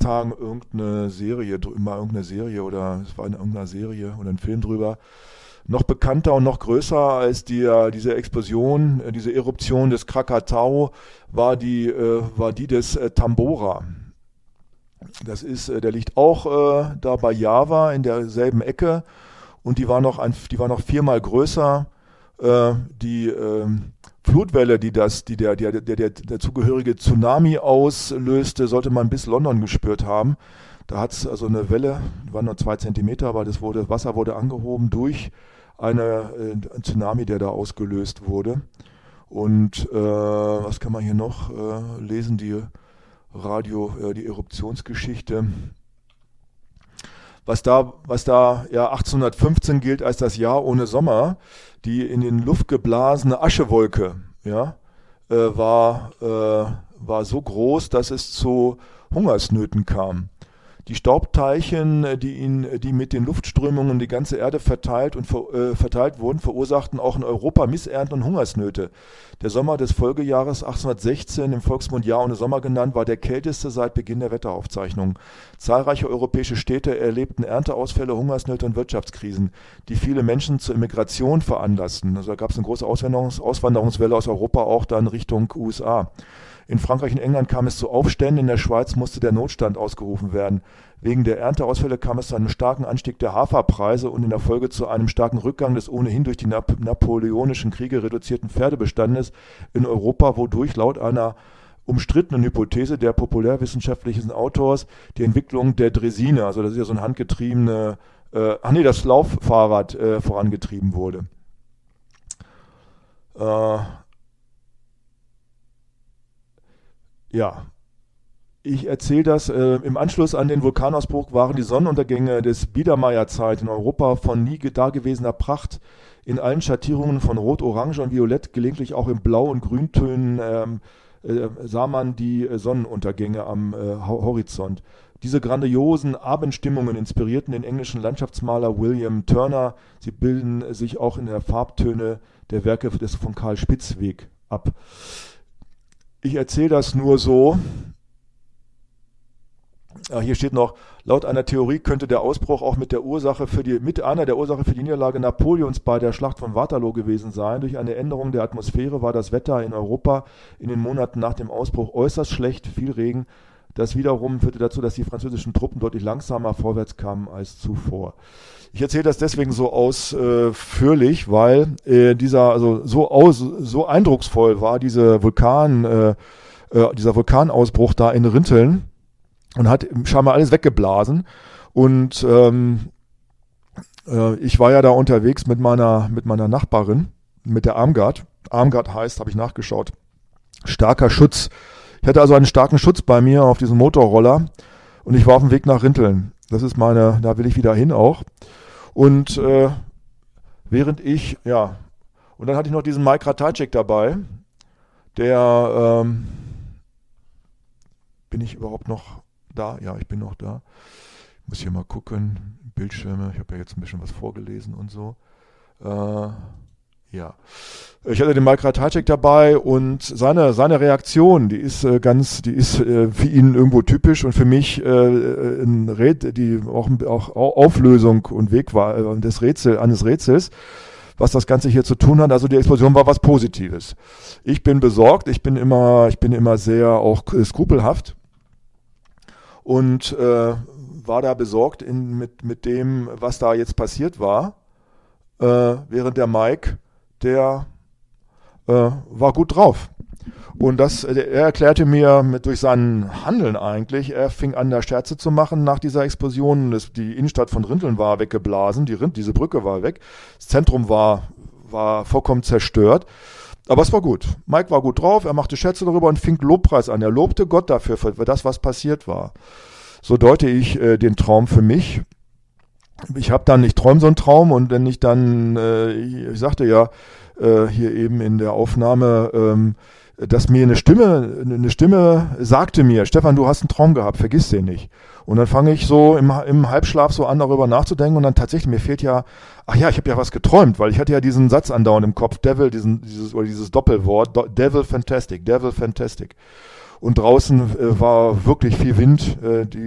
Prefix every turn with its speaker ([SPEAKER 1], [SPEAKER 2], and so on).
[SPEAKER 1] Tagen irgendeine Serie oder es war in irgendeiner Serie oder ein Film drüber. Noch bekannter und noch größer als diese Explosion, diese Eruption des Krakatau war die des Tambora. Das ist, der liegt auch da bei Java in derselben Ecke und die war noch 4-mal größer. Die Flutwelle, die der dazugehörige Tsunami auslöste, sollte man bis London gespürt haben. Da hat es also eine Welle, waren nur 2 Zentimeter, aber das Wasser wurde angehoben durch ein Tsunami, der da ausgelöst wurde. Und was kann man hier noch lesen? Die Eruptionsgeschichte. Was da ja 1815 gilt als das Jahr ohne Sommer, die in den Luft geblasene Aschewolke, ja, war so groß, dass es zu Hungersnöten kam. Die Staubteilchen, die mit den Luftströmungen die ganze Erde verteilt wurden, verursachten auch in Europa Missernten und Hungersnöte. Der Sommer des Folgejahres 1816, im Volksmund Jahr ohne Sommer genannt, war der kälteste seit Beginn der Wetteraufzeichnungen. Zahlreiche europäische Städte erlebten Ernteausfälle, Hungersnöte und Wirtschaftskrisen, die viele Menschen zur Immigration veranlassten. Also da gab es eine große Auswanderungswelle aus Europa, auch dann Richtung USA. In Frankreich und England kam es zu Aufständen, in der Schweiz musste der Notstand ausgerufen werden. Wegen der Ernteausfälle kam es zu einem starken Anstieg der Haferpreise und in der Folge zu einem starken Rückgang des ohnehin durch die napoleonischen Kriege reduzierten Pferdebestandes in Europa, wodurch laut einer umstrittenen Hypothese der populärwissenschaftlichen Autors die Entwicklung der Draisine, also das ist ja so ein handgetriebene, das Lauffahrrad vorangetrieben wurde. Ja, ich erzähle das. Im Anschluss an den Vulkanausbruch waren die Sonnenuntergänge des Biedermeierzeit in Europa von nie dagewesener Pracht. In allen Schattierungen von Rot, Orange und Violett, gelegentlich auch in Blau- und Grüntönen, sah man die Sonnenuntergänge am Horizont. Diese grandiosen Abendstimmungen inspirierten den englischen Landschaftsmaler William Turner. Sie bilden sich auch in der Farbtöne der Werke von Karl Spitzweg ab. Ich erzähle das nur so. Hier steht noch, laut einer Theorie könnte der Ausbruch auch mit einer der Ursache für die Niederlage Napoleons bei der Schlacht von Waterloo gewesen sein. Durch eine Änderung der Atmosphäre war das Wetter in Europa in den Monaten nach dem Ausbruch äußerst schlecht, viel Regen. Das wiederum führte dazu, dass die französischen Truppen deutlich langsamer vorwärts kamen als zuvor. Ich erzähle das deswegen so ausführlich, weil so eindrucksvoll war dieser Vulkanausbruch da in Rinteln und hat scheinbar alles weggeblasen. Und ich war ja da unterwegs mit meiner Nachbarin, mit der Armgard. Armgard heißt, habe ich nachgeschaut, starker Schutz. Ich hatte also einen starken Schutz bei mir auf diesem Motorroller und ich war auf dem Weg nach Rinteln. Da will ich wieder hin auch. Und und dann hatte ich noch diesen Mike Ratajczyk dabei, der, bin ich überhaupt noch da? Ja, ich bin noch da. Ich muss hier mal gucken, Bildschirme, ich habe ja jetzt ein bisschen was vorgelesen und so. Ja, ich hatte den Mike Ratajczyk dabei und seine Reaktion, die ist für ihn irgendwo typisch und für mich die auch Auflösung und Weg war eines Rätsels, was das Ganze hier zu tun hat. Also die Explosion war was Positives. Ich bin besorgt, ich bin immer sehr auch skrupelhaft und war da besorgt mit dem, was da jetzt passiert war, während der Mike, der war gut drauf. Und er erklärte mir durch sein Handeln eigentlich, er fing an, da Scherze zu machen nach dieser Explosion. Die Innenstadt von Rinteln war weggeblasen, diese Brücke war weg, das Zentrum war vollkommen zerstört. Aber es war gut. Mike war gut drauf, er machte Scherze darüber und fing Lobpreis an. Er lobte Gott dafür, für das, was passiert war. So deute ich den Traum für mich. Ich träume so einen Traum und wenn ich dann, ich sagte ja hier eben in der Aufnahme, dass mir eine Stimme sagte mir, Stefan, du hast einen Traum gehabt, vergiss den nicht. Und dann fange ich so im Halbschlaf so an, darüber nachzudenken und dann tatsächlich, mir fehlt ja, ich habe ja was geträumt, weil ich hatte ja diesen Satz andauernd im Kopf, Devil, dieses Doppelwort, Devil Fantastic. Und draußen war wirklich viel Wind,